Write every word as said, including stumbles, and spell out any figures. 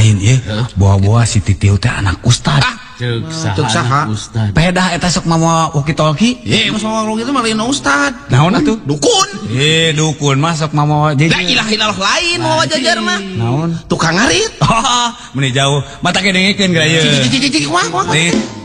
lain ya. Bawa-bawa si Titiw teh anak ustad. Cek Cek saha? saha ustad. Pedah eta sok mama walkie-talkie. Ye, mas ngomong gitu malah ustad. Naon atuh? Dukun. Eh dukun masuk mama La jejer. ilaha illallah lain mau jajar mah. Naon? Tukang ngarit. Meni jauh. Mata ke dengikeun geura ieu. Cik cik cik cik wah wah. Rit.